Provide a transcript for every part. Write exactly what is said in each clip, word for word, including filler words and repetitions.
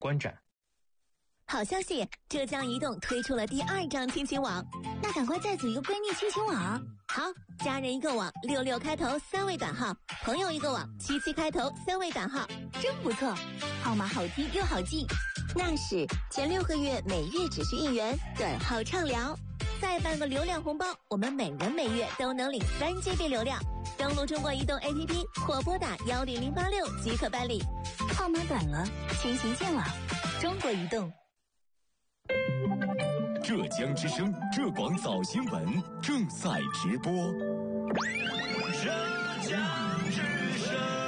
观展。 好消息，浙江移动推出了第二张亲情网， 那赶快再组一个闺蜜亲情网。 好，家人一个网，六六开头三位短号；朋友一个网，七七开头三位短号， 真不错，号码好听又好记。 那是前六个月每月只需一元，短号畅聊，再办个流量红包，我们每人每月都能领三 G B 流量。登录中国移动 A P P 或拨打幺零零八六即可办理。 号码短了，先行健网，中国移动。 浙江之声浙广早新闻正在直播。 浙江之声。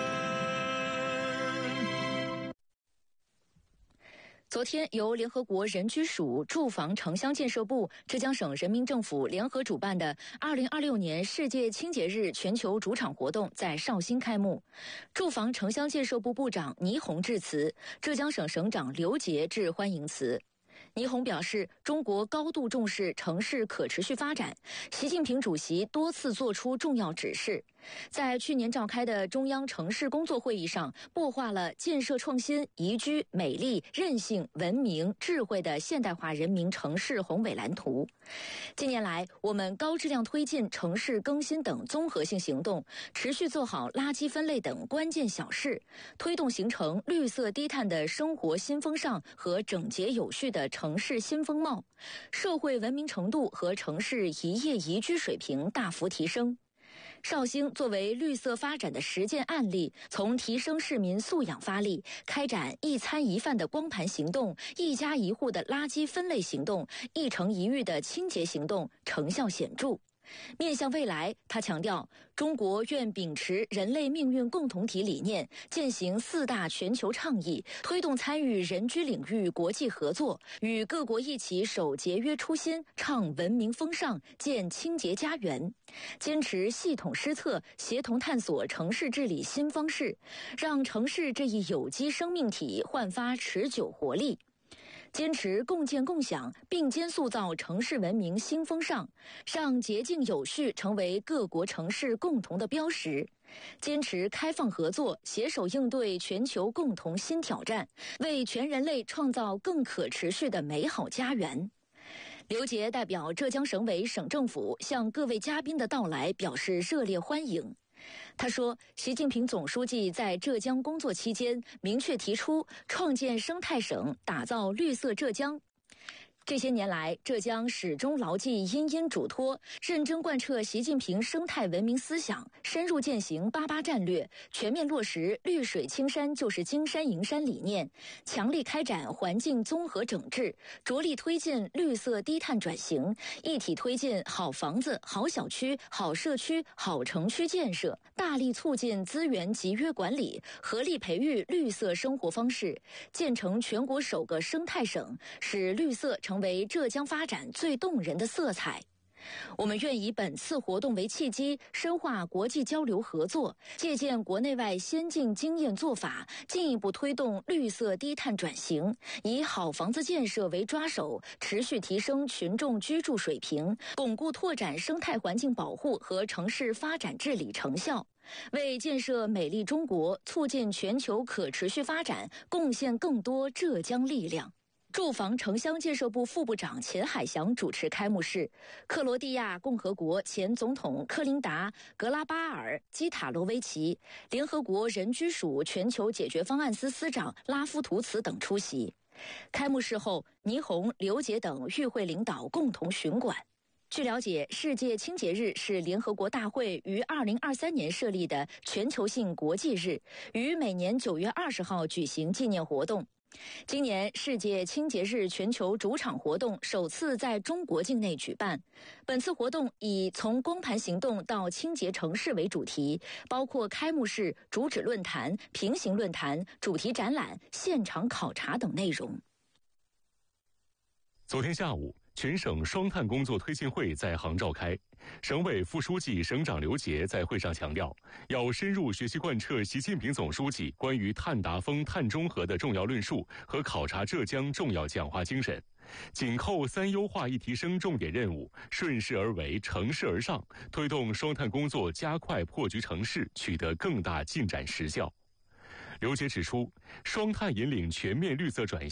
昨天，由联合国人居署、住房城乡建设部、浙江省人民政府联合主办的二零二六年世界清洁日全球主场活动在绍兴开幕。住房城乡建设部部长倪虹致辞，浙江省省长刘杰致欢迎词。倪虹表示，中国高度重视城市可持续发展，习近平主席多次作出重要指示。在去年召开的中央城市工作会议上，擘画了建设创新、宜居、美丽、韧性、文明、智慧的现代化人民城市宏伟蓝图。近年来，我们高质量推进城市更新等综合性行动，持续做好垃圾分类等关键小事，推动形成绿色低碳的生活新风尚和整洁有序的城市新风貌，社会文明程度和城市一业宜居水平大幅提升。绍兴作为绿色发展的实践案例，从提升市民素养发力，开展一餐一饭的光盘行动、一家一户的垃圾分类行动、一城一域的清洁行动，成效显著。面向未来，他强调，中国愿秉持人类命运共同体理念，践行四大全球倡议，推动参与人居领域国际合作，与各国一起守节约初心，倡文明风尚，建清洁家园，坚持系统施策，协同探索城市治理新方式，让城市这一有机生命体焕发持久活力。坚持共建共享，并肩塑造城市文明新风尚，让洁净有序成为各国城市共同的标识。坚持开放合作，携手应对全球共同新挑战，为全人类创造更可持续的美好家园。刘杰代表浙江省委省政府向各位嘉宾的到来表示热烈欢迎。他说，习近平总书记在浙江工作期间明确提出创建生态省，打造绿色浙江。这些年来，浙江始终牢记殷殷嘱托，认真贯彻习近平生态文明思想，深入践行八八战略，全面落实绿水青山就是金山银山理念，强力开展环境综合整治，着力推进绿色低碳转型，一体推进好房子、好小区、好社区、好城区建设，大力促进资源集约管理，合力培育绿色生活方式，建成全国首个生态省，使绿色成成为浙江发展最动人的色彩。我们愿以本次活动为契机，深化国际交流合作，借鉴国内外先进经验做法，进一步推动绿色低碳转型，以好房子建设为抓手，持续提升群众居住水平，巩固拓展生态环境保护和城市发展治理成效，为建设美丽中国、促进全球可持续发展贡献更多浙江力量。住房城乡建设部副部长钱海翔主持开幕式，克罗地亚共和国前总统科琳达·格拉巴尔基塔罗维奇、联合国人居署全球解决方案司司长拉夫图茨等出席。开幕式后，倪虹、刘杰等与会领导共同巡馆。据了解，世界清洁日是联合国大会于二零二三年设立的全球性国际日，于每年九月二十号举行纪念活动。今年世界清洁日全球主场活动首次在中国境内举办。本次活动以从光盘行动到清洁城市为主题，包括开幕式、主旨论坛、平行论坛、主题展览、现场考察等内容。 昨天下午，全省双碳工作推进会在杭召开，省委副书记、省长刘杰在会上强调，要深入学习贯彻习近平总书记关于碳达峰、碳中和的重要论述和考察浙江重要讲话精神，紧扣三优化一提升重点任务，顺势而为、乘势而上，推动双碳工作加快破局成势，取得更大进展实效。 刘杰指出，双碳引领全面绿色转型。